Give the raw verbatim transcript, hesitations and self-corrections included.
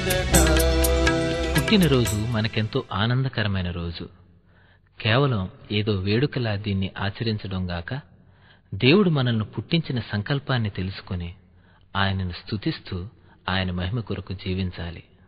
పుట్టినరోజు మనకెంతో ఆనందకరమైన రోజు. కేవలం ఏదో వేడుకలా దీన్ని ఆచరించడం గాక, దేవుడు మనల్ని పుట్టించిన సంకల్పాన్ని తెలుసుకుని ఆయనను స్తుతిస్తూ ఆయన మహిమ కొరకు జీవించాలి.